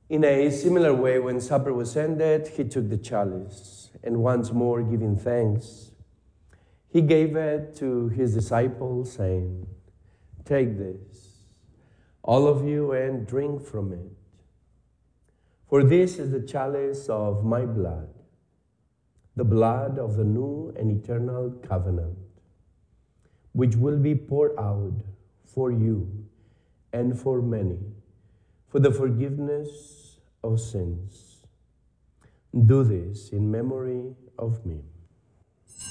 In a similar way, when supper was ended, he took the chalice, and once more giving thanks, he gave it to his disciples, saying, "Take this, all of you, and drink from it. For this is the chalice of my blood, the blood of the new and eternal covenant, which will be poured out for you and for many for the forgiveness of sins. Do this in memory of me."